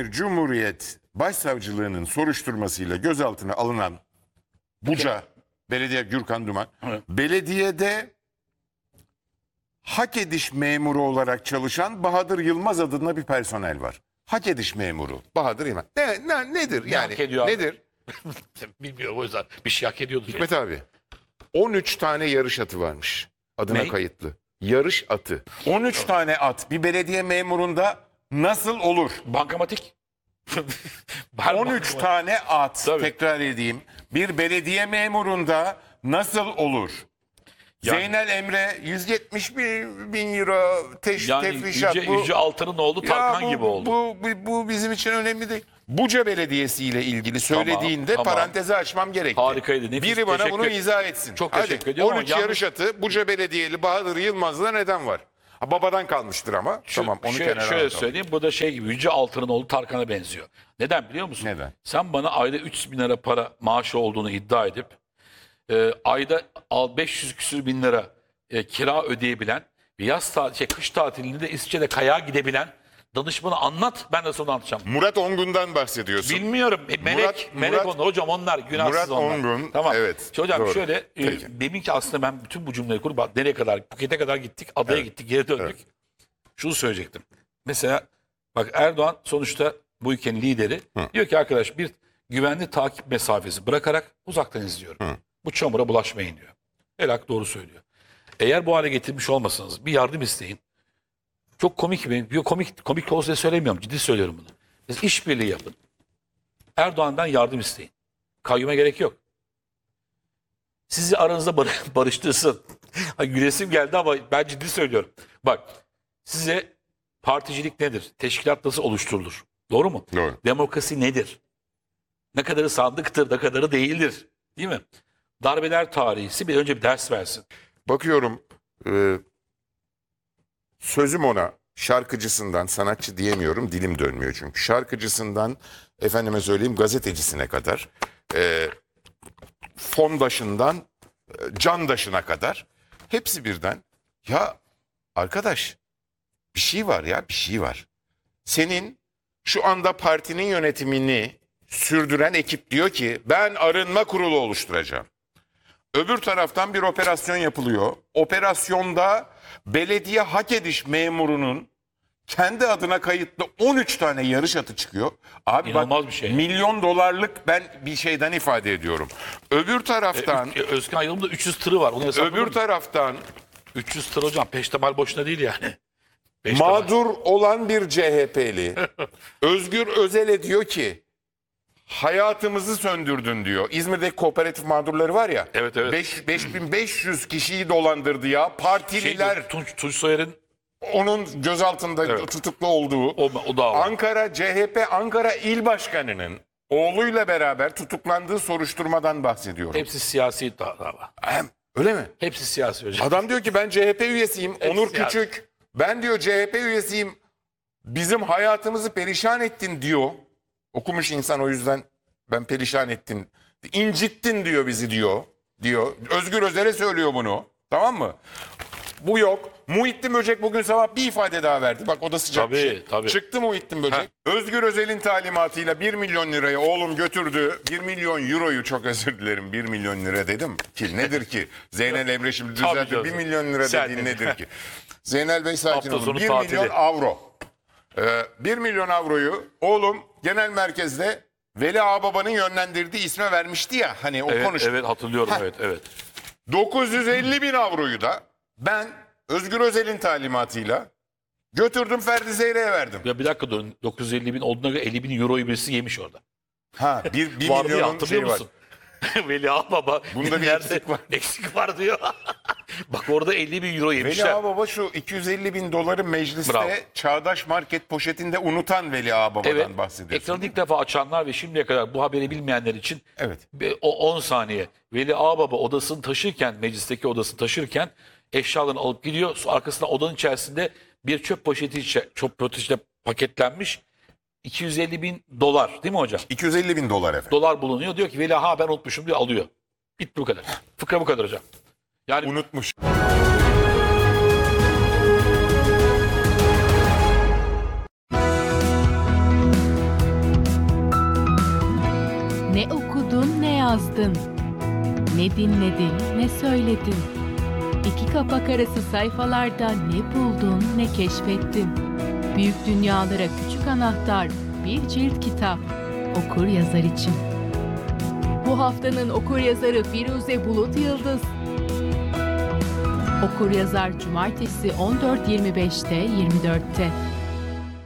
İzmir Cumhuriyet Başsavcılığı'nın soruşturmasıyla gözaltına alınan Buca Belediye Gürkan Duman, Evet. belediyede hak ediş memuru olarak çalışan Bahadır Yılmaz adında bir personel var. Hak ediş memuru Bahadır Yılmaz. Nedir yani? hak ediyor abi? Nedir? Bilmiyorum, o yüzden bir şey hak ediyordu. Hikmet abi 13 tane yarış atı varmış adına Ne? kayıtlı. Yarış atı. 13 tane at bir belediye memurunda nasıl olur? Bankamatik. 13 tane at, Tabii. tekrar edeyim, bir belediye memurunda nasıl olur? Yani- Zeynel Emre 171 bin euro tefrişat. Yüce Altan'ın oğlu Tarkan gibi oldu. Bu bizim için önemli değil. Buca Belediyesi ile ilgili söylediğinde tamam. parantezi açmam gerekti. Harikaydı, nefis, Biri bana teşekkür bunu ederim. izah etsin. Çok Hadi, teşekkür ediyorum 13 ama yarış atı Buca Belediyeli Bahadır Yılmaz'da neden var? Ha, babadan kalmıştır ama. Tamam onu kenara Şöyle alalım. söyleyeyim, bu da şey gibi, Yüce Altan'ın oğlu Tarkan'a benziyor. Neden biliyor musun? Neden? Sen bana ayda 300 bin lira para maaşı olduğunu iddia edip ayda 500 küsür bin lira kira ödeyebilen ve kış tatilinde de İsviçre'de kayağa gidebilen danışmanı anlat, ben de sana anlatacağım. Murat Ongun'dan bahsediyorsun. Bilmiyorum. Melek onlar. Hocam onlar günahsız Murat onlar. Ongun, Tamam. evet, Hocam doğru. şöyle Peki. demin ki aslında ben bütün bu cümleyi kurup bak, nereye kadar, Phuket'e kadar gittik, adaya gittik, geri döndük. Şunu söyleyecektim. Mesela bak, Erdoğan sonuçta bu ülkenin lideri. Diyor ki arkadaş, bir güvenli takip mesafesi bırakarak uzaktan izliyorum. Bu çamura bulaşmayın diyor. Elak doğru söylüyor. Eğer bu hale getirmiş olmasanız bir yardım isteyin. Çok komik bir komik olsa diye söylemiyorum. Ciddi söylüyorum bunu. Siz işbirliği yapın. Erdoğan'dan yardım isteyin. Kayyuma gerek yok. Sizi aranızda barıştırsın. Gülesim geldi ama ben ciddi söylüyorum. Bak, size particilik nedir? Teşkilat nasıl oluşturulur? Doğru mu? Doğru. Demokrasi nedir? Ne kadarı sandıktır, ne kadarı değildir. Değil mi? Darbeler tarihisi bir önce bir ders versin. Bakıyorum sözüm ona, şarkıcısından, sanatçı diyemiyorum, dilim dönmüyor çünkü. Şarkıcısından efendime söyleyeyim gazetecisine kadar, fondaşından candaşına kadar hepsi birden. Ya arkadaş, bir şey var ya, bir şey var. Senin şu anda partinin yönetimini sürdüren ekip diyor ki ben arınma kurulu oluşturacağım. Öbür taraftan bir operasyon yapılıyor. Operasyonda belediye hak ediş memurunun kendi adına kayıtlı 13 tane yarış atı çıkıyor. Abi İnanılmaz bak, bir şey. milyon dolarlık ben bir şeyden ifade ediyorum. Öbür taraftan Özkan Yılmaz'da 300 tırı var. Onu hesapladın öbür mı? taraftan 300 tır hocam. Peştemal boşuna değil yani. Peştemal. mağdur olan bir CHP'li Özgür Özel'e diyor ki hayatımızı söndürdün diyor. İzmir'deki kooperatif mağdurları var ya. Evet, evet. 5500 kişiyi dolandırdı ya. Partililer Tunç Soyer'in onun gözaltında Evet. tutuklu olduğu. o da var. Ankara CHP Ankara İl Başkanı'nın oğluyla beraber tutuklandığı soruşturmadan bahsediyorum. Hepsi siyasi dava. Öyle mi? Hepsi siyasi hocam. Adam diyor ki ben CHP üyesiyim. Onur siyasi. Küçük. Ben diyor CHP üyesiyim. Bizim hayatımızı perişan ettin diyor. Okumuş insan, o yüzden ben perişan ettin. İncittin diyor bizi diyor. Özgür Özel'e söylüyor bunu. Tamam mı? Bu yok. Muhittin Böcek bugün sabah bir ifade daha verdi. Bak o da sıcak bir Tabii, şey. tabii. Çıktı Muhittin Böcek. Özgür Özel'in talimatıyla 1 milyon lirayı oğlum götürdü. 1 milyon euroyu, çok özür dilerim, 1 milyon lira dedim ki nedir ki? Zeynel Emre şimdi Tabii düzeltti. canım. 1 milyon lira Sen dediğin de. nedir ki? Zeynel Bey sakin Hafta olun. sonu 1 tatili. milyon avro. 1 milyon avroyu oğlum genel merkezde Veli Ağababa'nın yönlendirdiği isme vermişti ya. Hani o konuştu. Evet hatırlıyorum, evet. 950 bin avroyu da ben Özgür Özel'in talimatıyla götürdüm Ferdi Zeyre'ye verdim. Ya bir dakika durun. 950 bin olduğuna göre 50 bin euroyu birisi yemiş orada. Ha bir Var diye milyonun hatırlıyor şeyi var. musun? Veli Ağababa. Bunda bir yerde eksik var. Eksik var diyor. Bak orada 50 bin euro Veli yemişler. Ağababa şu 250 bin doları mecliste Bravo. Çağdaş Market poşetinde unutan Veli Ağababa'dan Evet. bahsediyorsun. Ekranı ilk defa açanlar ve şimdiye kadar bu haberi bilmeyenler için Evet. o 10 saniye. Veli Ağababa odasını taşırken, meclisteki odasını taşırken eşyalarını alıp gidiyor. Arkasında odanın içerisinde bir çöp poşetiyle paketlenmiş 250 bin dolar, değil mi hocam? 250 bin dolar efendim. Dolar bulunuyor. Diyor ki Veli ben unutmuşum diyor, alıyor. Bitti bu kadar. Fıkra bu kadar hocam. Yani Unutmuş. yazdın? Ne dinledin, ne söyledin? İki kapak arası sayfalarda ne buldun, ne keşfettin? Büyük dünyalara küçük anahtar, bir cilt kitap. Okur yazar için. Bu haftanın okur yazarı Firuze Bulut Yıldız. Okur yazar cumartesi 14.25'te 24'te.